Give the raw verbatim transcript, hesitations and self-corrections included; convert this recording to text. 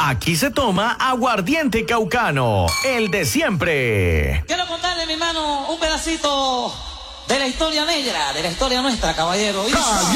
Aquí se toma aguardiente caucano, el de siempre. Quiero contarle, mi hermano, un pedacito de la historia negra, de la historia nuestra, caballero.